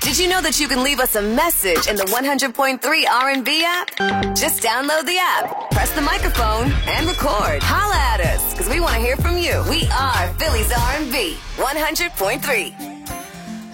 Did you know that you can leave us a message in the 100.3 R&B app? Just download the app, press the microphone, and record. Holla at us, because we want to hear from you. We are Philly's R&B 100.3.